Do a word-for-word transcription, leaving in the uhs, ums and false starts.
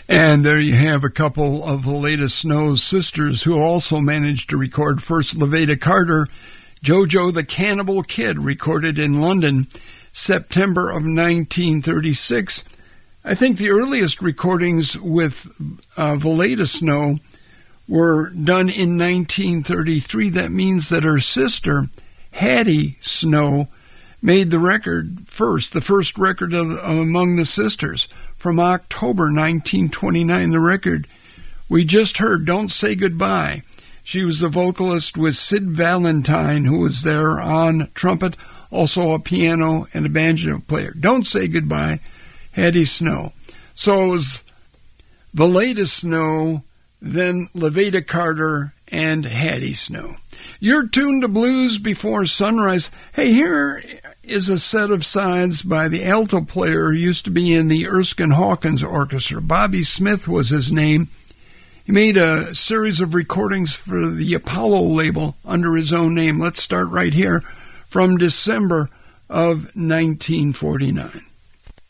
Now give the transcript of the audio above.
And there you have a couple of Levada Snow's sisters who also managed to record. First, Levada Carter, JoJo the Cannibal Kid, recorded in London, September of nineteen thirty-six. I think the earliest recordings with uh, Levada Snow were done in nineteen thirty-three. That means that her sister, Hattie Snow, made the record first, the first record of, uh, among the sisters, from October nineteen twenty-nine. The record we just heard, Don't Say Goodbye. She was a vocalist with Sid Valentine, who was there on trumpet, also a piano and a banjo player. Don't Say Goodbye, Hattie Snow. So it was Levada Snow, then Levada Carter, and Hattie Snow. You're tuned to Blues Before Sunrise. Hey, here is a set of sides by the alto player who used to be in the Erskine Hawkins Orchestra. Bobby Smith was his name. He made a series of recordings for the Apollo label under his own name. Let's start right here from December of nineteen forty-nine.